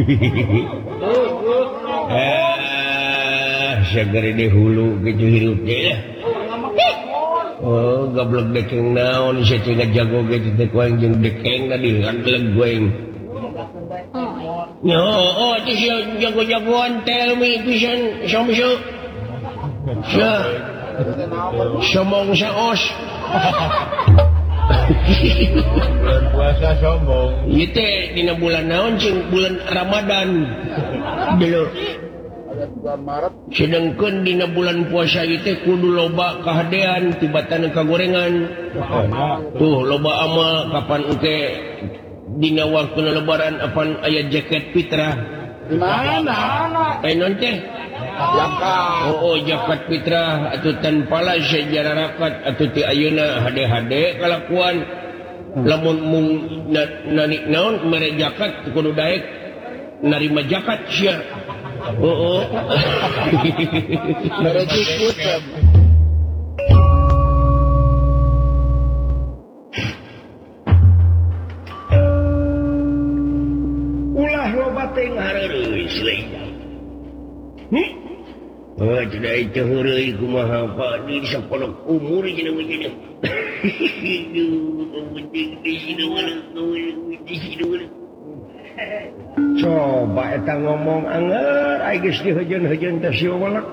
Segar di hulu gitu hirup ya. Oh, goblok dekeng naon saya tinggal jago gitu teh kuang jeung dekeng tadi ngandleg goeng. Yo, oh itu si jago-jagoan tell me pisan samsu. Ya. Somong saos. Bulan puasa sombong. Ieu teh dina bulan naon cing bulan Ramadan. Dulu. Bulan Maret. Sedangkan dina bulan puasa itu kudu loba kahadean tibatan kagorengan. Tuh loba ama kapan engke dina waktu lebaran apan aya jaket fitrah. Di mana? Non teh. Zakat. Oh jaket fitrah atuh tanpa la sejarah rakat atuh ti ayeuna hade-hade kalakuan. Lamun mung naon mere jaket kudu daek narima jaket sia. Oh. Merejikut. Ulah loba teh ngareureuy selain. Oh, tidak itu hurui kumaha Pak di sapolok umur jeung begini. Coba eta ngomong anger ai geus dihejeun-hejeun teh si walak.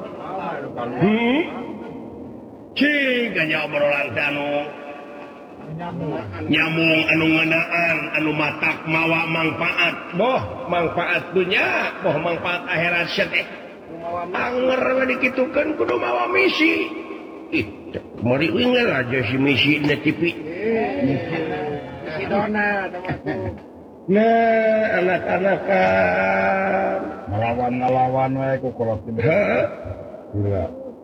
Cing nya obrolan teh anu nyamung anu ngeunaan anu matak mawa manfaat. Boh manfaat dunya, boh manfaat akhirat teh. Anger we dikitukeun kudu mawa misi. Ih, mari ingat aja si misi na TV. Si Dona temanku. Nah, anak-anak Ngelawan we ku kolot gede. Gila.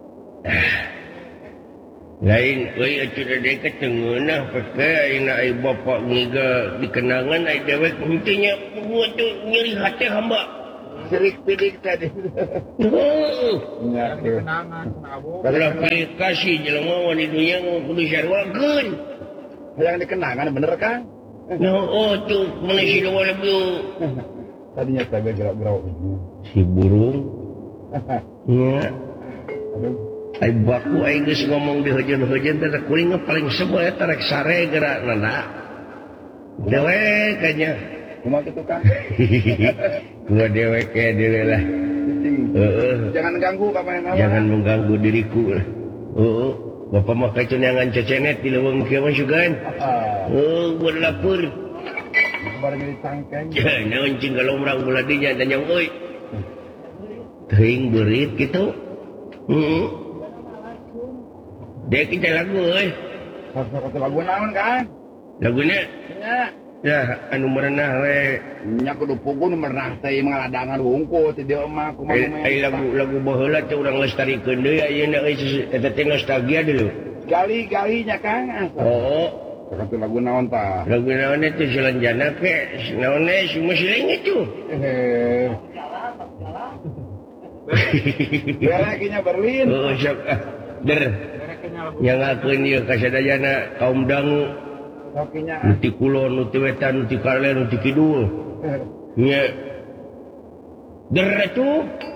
Lain euy atuh deket tengeunah pake ayeuna ai bapak ngiga dikenangan ai dewek henteu nya buat nyeri hate hamba. Sirik pidik tadi. Nya kenangan nabok. kasih jelema di dunia kudu sarwakeun. Yang dikenangan bener kan? Oh tuh mana si dua lebih. Tadinya saya gerak-gerak Si burung. Ya. Aduh. Ai baku ai geus ngomong di hujan-hujan teh kuring paling sebel eta rek sare gerakna. Dewek kanya. Cuma gitu kan. Gua dewek kayak diri lah. Jangan ganggu kapan yang Jangan mengganggu diriku lah. Bapak mah kacenangan cecenet di leuweung kieu mah sugan. Gua lapar. Barang di tangkeng. Ya, naon cing galomrang bulan dinya dan yang euy. Teuing beurit kitu. Dek kita lagu euy. Satu lagu naon kan? Laguna. Ya. Ya, anu merenah we. Nya kudu pugun merenah teh ngaladangan hungkul ti dieu mah kumaha. Ai lagu baheula teh urang lestarikeun deui ayeuna euy eta teh nostalgia dulu. Gali-gali nya Kang. Oh, satu lagu naon tah? lagu naon teh selanjana ke naon si musling itu. Berekinya Berlin. Oh, sok der. Nyangakeun ieu kasadayana kaum dangu. Sokinya Nuti kulon, nuti wetan, nuti kalen, nuti kidul. Nya. Der atuh